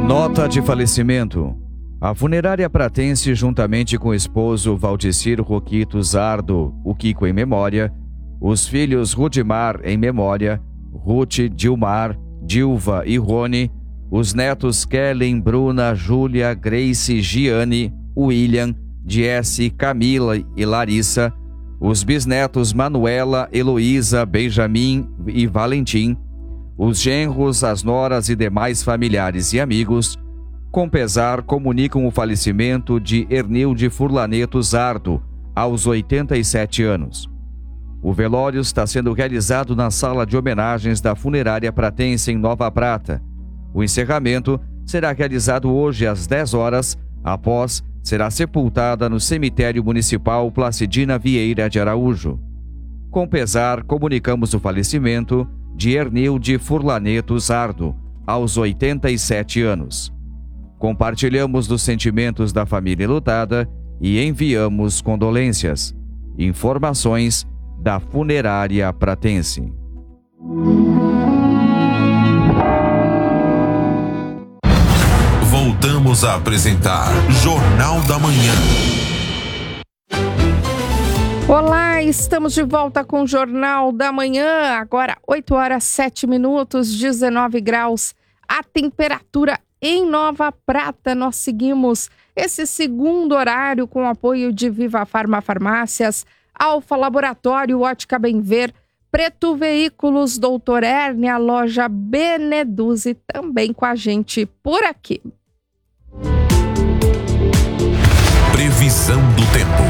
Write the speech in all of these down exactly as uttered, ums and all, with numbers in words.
Nota de falecimento. A funerária pratense, juntamente com o esposo Valdecir Roquito Zardo, o Kiko em memória, os filhos Rudimar em memória, Ruth, Dilmar, Dilva e Rony, os netos Kellen, Bruna, Júlia, Grace, Giane, William, Jesse, Camila e Larissa, os bisnetos Manuela, Heloísa, Benjamin e Valentim, os genros, as noras e demais familiares e amigos, com pesar, comunicam o falecimento de Ernilde Furlaneto Zardo, aos oitenta e sete anos. O velório está sendo realizado na sala de homenagens da funerária pratense em Nova Prata. O encerramento será realizado hoje às dez horas, após será sepultada no cemitério municipal Placidina Vieira de Araújo. Com pesar, comunicamos o falecimento de Ernilde Furlaneto Zardo, aos oitenta e sete anos. Compartilhamos dos sentimentos da família enlutada e enviamos condolências. Informações da funerária pratense. Voltamos a apresentar Jornal da Manhã. Olá, estamos de volta com o Jornal da Manhã. Agora oito horas sete minutos, dezenove graus. A temperatura em Nova Prata. Nós seguimos esse segundo horário com o apoio de Viva Farma Farmácias, Alfa Laboratório, Ótica Bem Ver, Preto Veículos, Doutor Hérnia, Loja Beneduzzi, também com a gente por aqui. Previsão do tempo.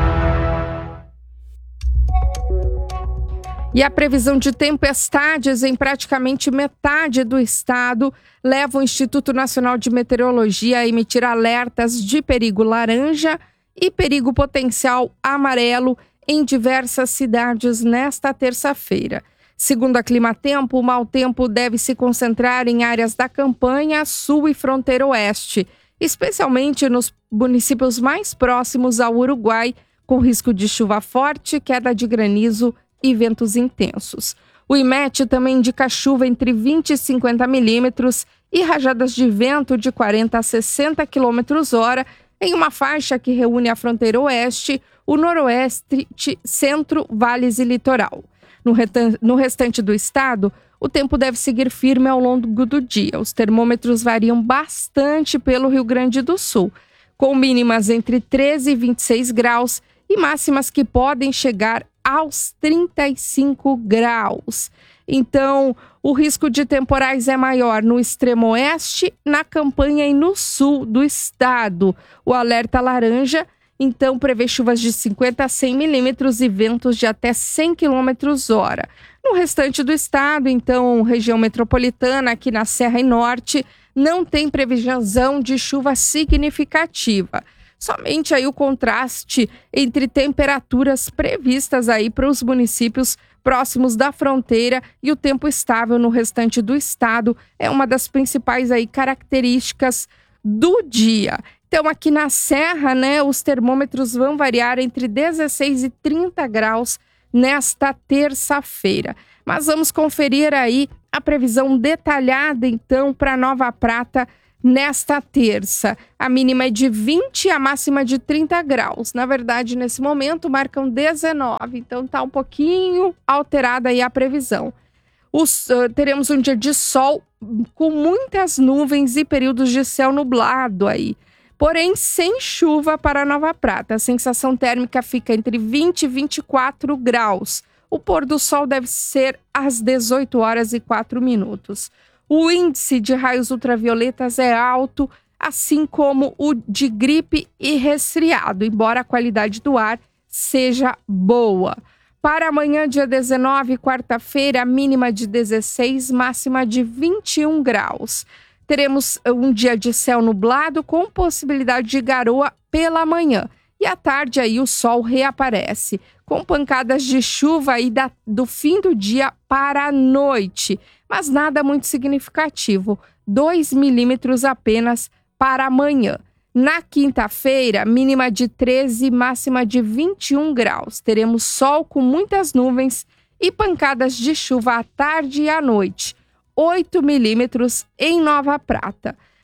E a previsão de tempestades em praticamente metade do estado leva o Instituto Nacional de Meteorologia a emitir alertas de perigo laranja e perigo potencial amarelo em diversas cidades nesta terça-feira. Segundo a Climatempo, o mau tempo deve se concentrar em áreas da campanha, sul e fronteira oeste, especialmente nos municípios mais próximos ao Uruguai, com risco de chuva forte, queda de granizo e ventos intensos. O IMET também indica chuva entre vinte e cinquenta milímetros e rajadas de vento de quarenta a sessenta quilômetros hora em uma faixa que reúne a fronteira oeste, o noroeste, centro, vales e litoral. No, retan- no restante do estado, o tempo deve seguir firme ao longo do dia. Os termômetros variam bastante pelo Rio Grande do Sul, com mínimas entre treze e vinte e seis graus e máximas que podem chegar aos trinta e cinco graus. Então, o risco de temporais é maior no extremo oeste, na campanha e no sul do estado. O alerta laranja, então, prevê chuvas de cinquenta a cem milímetros e ventos de até cem quilômetros hora. No restante do estado, então, região metropolitana, aqui na Serra e Norte, não tem previsão de chuva significativa. Somente aí o contraste entre temperaturas previstas aí para os municípios próximos da fronteira e o tempo estável no restante do estado é uma das principais aí características do dia. Então aqui na Serra, né, os termômetros vão variar entre dezesseis e trinta graus nesta terça-feira. Mas vamos conferir aí a previsão detalhada então para Nova Prata nesta terça. A mínima é de vinte e a máxima de trinta graus. Na verdade, nesse momento, marcam dezenove. Então, está um pouquinho alterada aí a previsão. Os, uh, teremos um dia de sol com muitas nuvens e períodos de céu nublado aí. Porém, sem chuva para Nova Prata. A sensação térmica fica entre vinte e vinte e quatro graus. O pôr do sol deve ser às dezoito horas e quatro minutos. O índice de raios ultravioletas é alto, assim como o de gripe e resfriado, embora a qualidade do ar seja boa. Para amanhã, dia dezenove, quarta-feira, mínima de dezesseis, máxima de vinte e um graus. Teremos um dia de céu nublado com possibilidade de garoa pela manhã. E à tarde aí o sol reaparece, com pancadas de chuva aí da, do fim do dia para a noite. Mas nada muito significativo, dois milímetros apenas para amanhã. Na quinta-feira, mínima de treze, máxima de vinte e um graus. Teremos sol com muitas nuvens e pancadas de chuva à tarde e à noite. oito milímetros em Nova Prata.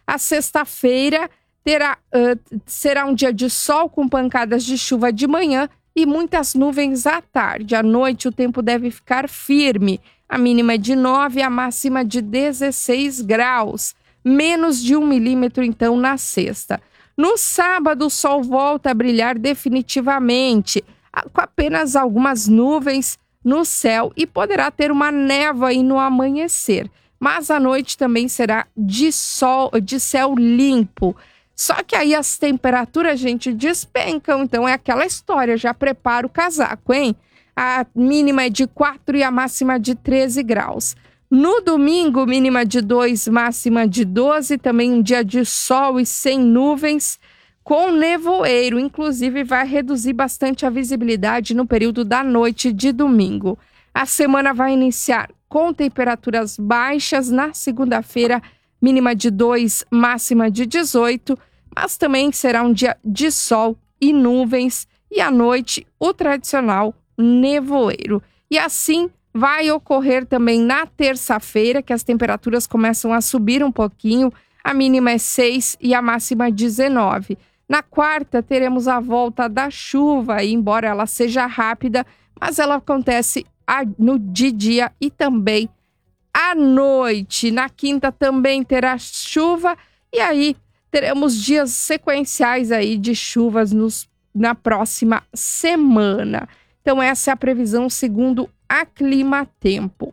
A sexta-feira terá, uh, será um dia de sol com pancadas de chuva de manhã e muitas nuvens à tarde. À noite o tempo deve ficar firme. A mínima é de nove e a máxima de dezesseis graus. Menos de um milímetro, então, na sexta. No sábado, o sol volta a brilhar definitivamente, com apenas algumas nuvens no céu e poderá ter uma névoa aí no amanhecer. Mas a noite também será de sol, de céu limpo. Só que aí as temperaturas, gente, despencam. Então é aquela história, já prepara o casaco, hein? A mínima é de quatro e a máxima de treze graus. No domingo, mínima de dois, máxima de doze. Também um dia de sol e sem nuvens, com nevoeiro. Inclusive vai reduzir bastante a visibilidade no período da noite de domingo. A semana vai iniciar com temperaturas baixas. Na segunda-feira, mínima de dois, máxima de dezoito, mas também será um dia de sol e nuvens, e à noite o tradicional nevoeiro. E assim vai ocorrer também na terça-feira, que as temperaturas começam a subir um pouquinho, a mínima é seis e a máxima dezenove. Na quarta, teremos a volta da chuva, e embora ela seja rápida, mas ela acontece no de dia e também à noite. Na quinta também terá chuva e aí teremos dias sequenciais aí de chuvas nos, na próxima semana. Então essa é a previsão segundo a Climatempo.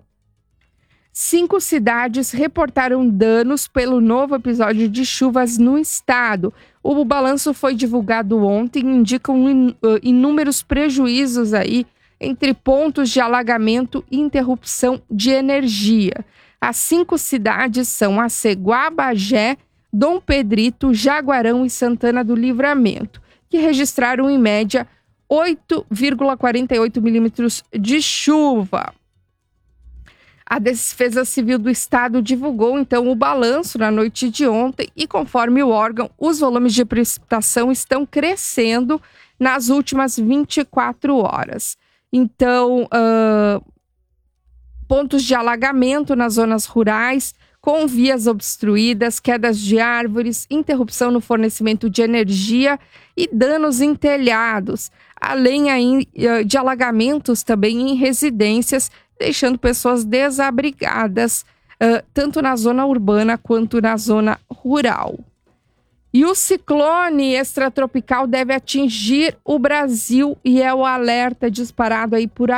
Cinco cidades reportaram danos pelo novo episódio de chuvas no estado. O balanço foi divulgado ontem e indica um, inúmeros prejuízos aí entre pontos de alagamento e interrupção de energia. As cinco cidades são Aceguá, Bagé, Dom Pedrito, Jaguarão e Santana do Livramento, que registraram em média oito vírgula quarenta e oito milímetros de chuva. A Defesa Civil do Estado divulgou, então, o balanço na noite de ontem e, conforme o órgão, os volumes de precipitação estão crescendo nas últimas vinte e quatro horas. Então, uh, pontos de alagamento nas zonas rurais, com vias obstruídas, quedas de árvores, interrupção no fornecimento de energia e danos em telhados, além aí, uh, de alagamentos também em residências, deixando pessoas desabrigadas, uh, tanto na zona urbana quanto na zona rural. E o ciclone extratropical deve atingir o Brasil e é o alerta disparado aí por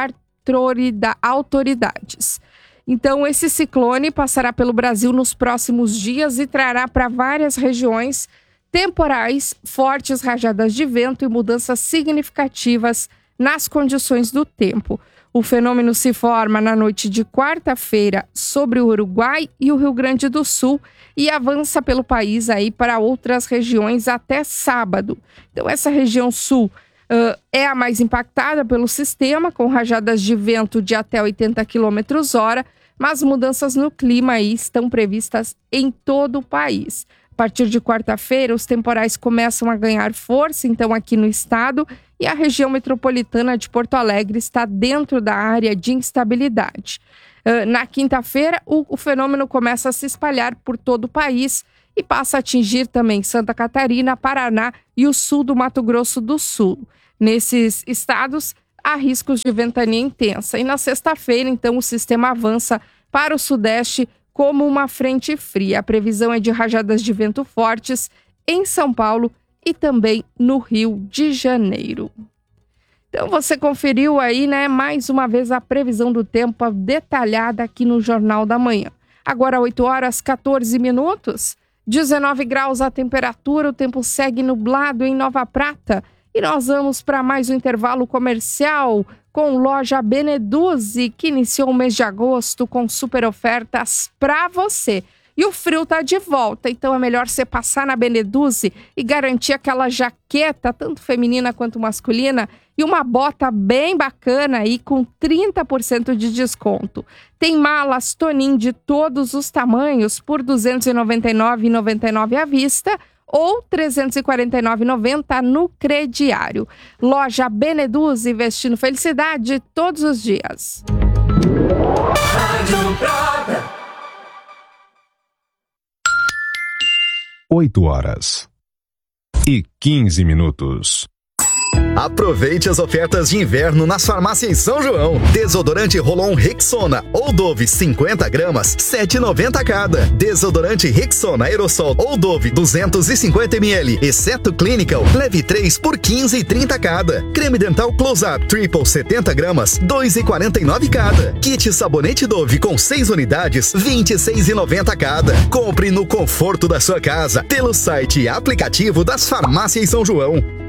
autoridades. Então, esse ciclone passará pelo Brasil nos próximos dias e trará para várias regiões temporais, fortes rajadas de vento e mudanças significativas nas condições do tempo. O fenômeno se forma na noite de quarta-feira sobre o Uruguai e o Rio Grande do Sul e avança pelo país aí para outras regiões até sábado. Então, essa região sul uh, é a mais impactada pelo sistema, com rajadas de vento de até oitenta quilômetros hora, mas mudanças no clima aí estão previstas em todo o país. A partir de quarta-feira, os temporais começam a ganhar força, então, aqui no estado, e a região metropolitana de Porto Alegre está dentro da área de instabilidade. Uh, na quinta-feira, o, o fenômeno começa a se espalhar por todo o país e passa a atingir também Santa Catarina, Paraná e o sul do Mato Grosso do Sul. Nesses estados, há riscos de ventania intensa. E na sexta-feira, então, o sistema avança para o sudeste como uma frente fria. A previsão é de rajadas de vento fortes em São Paulo e também no Rio de Janeiro. Então você conferiu aí, né, mais uma vez a previsão do tempo detalhada aqui no Jornal da Manhã. Agora oito horas e quatorze minutos, dezenove graus a temperatura, o tempo segue nublado em Nova Prata. E nós vamos para mais um intervalo comercial com Loja Beneduzzi, que iniciou o mês de agosto com super ofertas para você. E o frio tá de volta, então é melhor você passar na Beneduzzi e garantir aquela jaqueta, tanto feminina quanto masculina, e uma bota bem bacana aí com trinta por cento de desconto. Tem malas Tonin de todos os tamanhos por duzentos e noventa e nove reais e noventa e nove centavos à vista ou trezentos e quarenta e nove reais e noventa centavos no crediário. Loja Beneduzzi, investindo felicidade todos os dias. oito horas e quinze minutos. Aproveite as ofertas de inverno nas farmácias São João. Desodorante Rolon Rexona ou Dove cinquenta gramas, sete reais e noventa centavos cada. Desodorante Rexona Aerosol ou Dove duzentos e cinquenta mililitros, exceto Clinical, leve três por quinze reais e trinta centavos cada. Creme dental Close Up Triple setenta gramas, dois reais e quarenta e nove centavos cada. Kit sabonete Dove com seis unidades, vinte e seis reais e noventa centavos cada. Compre no conforto da sua casa pelo site e aplicativo das farmácias São João.